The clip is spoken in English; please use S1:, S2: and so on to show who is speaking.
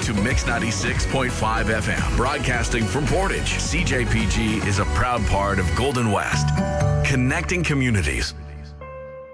S1: to Mix 96.5 FM. Broadcasting from Portage, CJPG is a proud part of Golden West, connecting communities.